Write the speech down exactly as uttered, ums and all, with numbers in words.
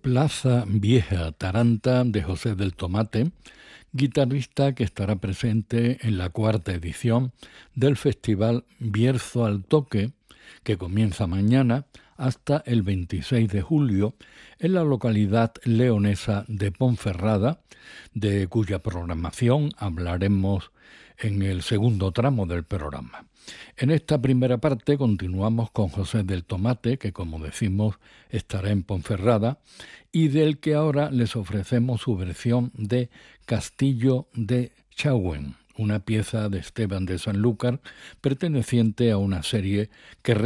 Plaza Vieja Taranta de José del Tomate, guitarrista que estará presente en la cuarta edición del Festival Bierzo al Toque, que comienza mañana hasta el veintiséis de julio en la localidad leonesa de Ponferrada, de cuya programación hablaremos en el segundo tramo del programa. En esta primera parte continuamos con José del Tomate, que como decimos estará en Ponferrada, y del que ahora les ofrecemos su versión de Castillo de Chauen, una pieza de Esteban de Sanlúcar perteneciente a una serie que